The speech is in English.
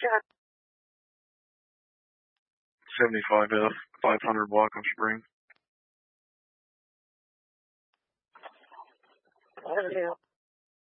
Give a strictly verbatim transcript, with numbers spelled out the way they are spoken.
seventy-five F, five hundred Wacom Spring. I don't know.